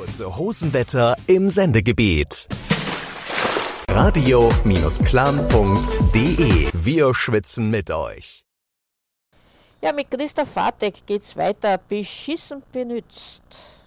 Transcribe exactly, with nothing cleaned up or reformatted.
Kurze Hosenwetter im Sendegebiet. radio-klan punkt de. Wir schwitzen mit euch. Ja, mit Christa Fatek geht's weiter. Beschissen benützt.